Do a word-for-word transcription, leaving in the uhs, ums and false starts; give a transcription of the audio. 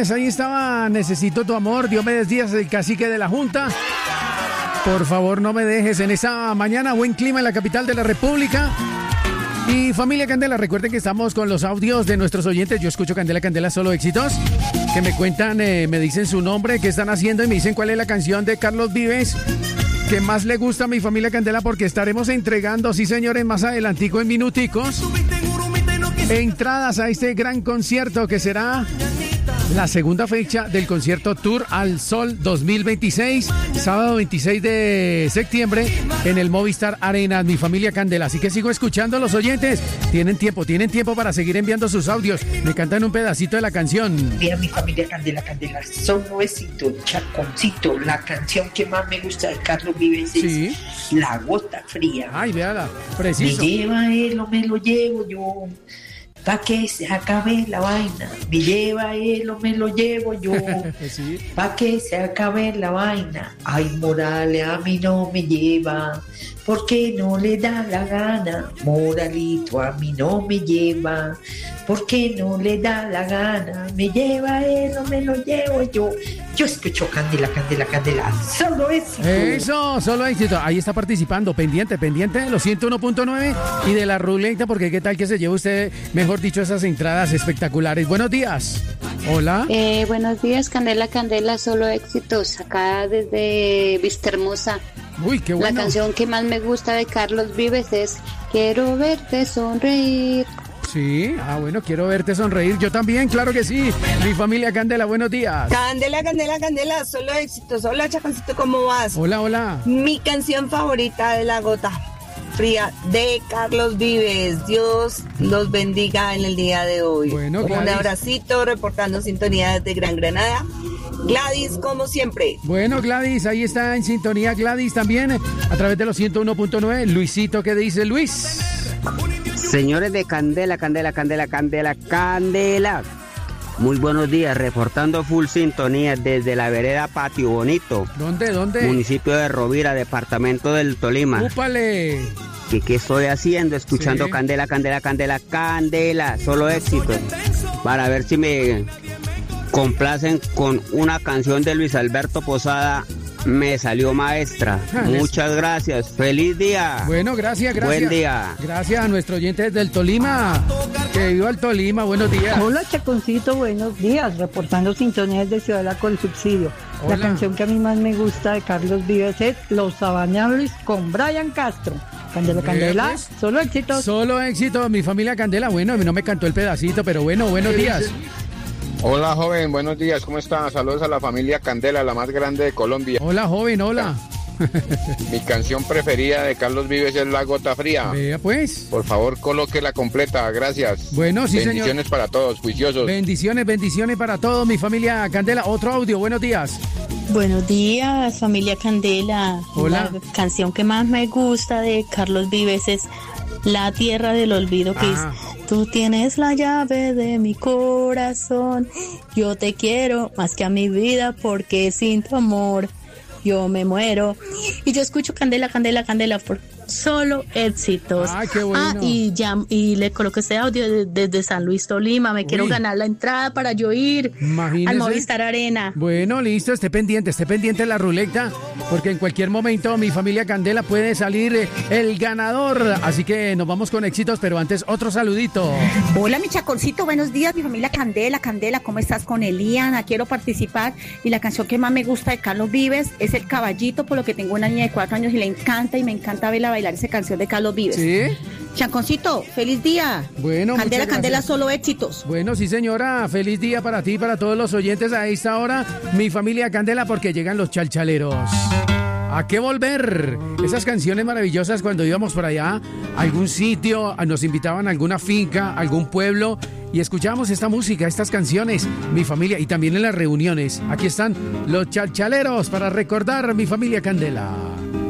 oyentes, ahí estaba Necesito tu amor, Diomedes Díaz, el cacique de la Junta. Por favor, no me dejes en esta mañana, buen clima en la capital de la República. Y familia Candela, recuerden que estamos con los audios de nuestros oyentes. Yo escucho Candela, Candela, solo éxitos. Que me cuentan, eh, me dicen su nombre, qué están haciendo y me dicen cuál es la canción de Carlos Vives que más le gusta a mi familia Candela, porque estaremos entregando, sí señores, más adelantico en minuticos, entradas a este gran concierto que será la segunda fecha del concierto Tour al Sol dos mil veintiséis, sábado veintiséis de septiembre en el Movistar Arena, mi familia Candela. Así que sigo escuchando a los oyentes. Tienen tiempo, tienen tiempo para seguir enviando sus audios. Me cantan un pedacito de la canción. Mira, mi familia Candela, Candela, solo éxito, chaconcito. La canción que más me gusta de Carlos Vives es sí. La Gota Fría. Ay, véala, preciso. Me lleva él o me lo llevo yo. Pa' que se acabe la vaina, me lleva él o me lo llevo yo, sí. Pa' que se acabe la vaina, ay Morales a mí no me lleva, porque no le da la gana, Moralito a mí no me lleva, porque no le da la gana, me lleva él o me lo llevo yo, yo escucho Candela, Candela, Candela, solo éxito. Eso, solo éxito, ahí está participando, pendiente, pendiente de los ciento uno punto nueve y de la ruleta, porque qué tal que se lleve usted, mejor dicho, esas entradas espectaculares. Buenos días. Hola. Eh, buenos días, Candela, Candela, solo éxitos. Acá desde Vistahermosa. Uy, qué bueno. La canción que más me gusta de Carlos Vives es Quiero verte sonreír. Sí, ah, bueno, quiero verte sonreír. Yo también, claro que sí. Mi familia Candela, buenos días. Candela, Candela, Candela, solo éxitos. Hola, Chaconcito, ¿cómo vas? Hola, hola. Mi canción favorita de La Gota Fría de Carlos Vives. Dios los bendiga en el día de hoy. Bueno, un abracito, reportando sintonía desde Gran Granada. Gladys, como siempre. Bueno, Gladys, ahí está en sintonía Gladys también, a través de los ciento uno punto nueve. Luisito, ¿qué dice Luis? Señores de Candela, Candela, Candela, Candela, Candela. Muy buenos días, reportando full sintonía desde la vereda Patio Bonito. ¿Dónde, dónde? Municipio de Rovira, departamento del Tolima. ¡Úpale! ¿Y qué estoy haciendo? Escuchando sí. Candela, Candela, Candela, Candela, solo éxito. Para ver si me complacen con una canción de Luis Alberto Posada. Me salió maestra. Ah, muchas gracias. Feliz día. Bueno, gracias, gracias. Buen día. Gracias a nuestro oyente desde el Tolima. Que viva el Tolima. Buenos días. Hola, Chaconcito. Buenos días. Reportando sintonías de Ciudadela con Subsidio. Hola. La canción que a mí más me gusta de Carlos Vives es Los Sabañables con Brian Castro. Candela, Candela, pues, solo éxito. Solo éxito, mi familia Candela. Bueno, a mí no me cantó el pedacito, pero bueno, buenos días. Hola, joven, buenos días, ¿cómo están? Saludos a la familia Candela, la más grande de Colombia. Hola, joven, hola. Mi canción preferida de Carlos Vives es La Gota Fría. Vea pues. Por favor, colóquela completa, gracias. Bueno, sí, bendiciones señor. Bendiciones para todos, juiciosos. Bendiciones, bendiciones para todos, mi familia Candela. Otro audio, buenos días. Buenos días, familia Candela. Hola. La canción que más me gusta de Carlos Vives es La Tierra del Olvido, que ah. es Tú tienes la llave de mi corazón, yo te quiero más que a mi vida, porque sin tu amor yo me muero. Y yo escucho Candela, Candela, Candela por solo éxitos. Ah, qué bueno. Ah, y ya, y le coloqué ese audio de, desde San Luis, Tolima. Me Uy. quiero ganar la entrada para yo ir Imagínese. al Movistar Arena. Bueno, listo, esté pendiente, esté pendiente de la ruleta, porque en cualquier momento mi familia Candela puede salir el ganador. Así que nos vamos con éxitos, pero antes otro saludito. Hola, mi Chaconcito, buenos días, mi familia Candela, Candela, ¿cómo estás? Con Eliana, quiero participar. Y la canción que más me gusta de Carlos Vives es El Caballito, por lo que tengo una niña de cuatro años y le encanta, y me encanta verla bailar esa canción de Carlos Vives. ¿Sí? Chaconcito, feliz día. Bueno, Candela, Candela, solo éxitos. Bueno, sí, señora, feliz día para ti y para todos los oyentes a esta hora, mi familia Candela, porque llegan los chalchaleros. ¿A qué volver? Esas canciones maravillosas cuando íbamos por allá a algún sitio, nos invitaban a alguna finca, a algún pueblo, y escuchábamos esta música, estas canciones, mi familia, y también en las reuniones. Aquí están los chalchaleros para recordar mi familia Candela.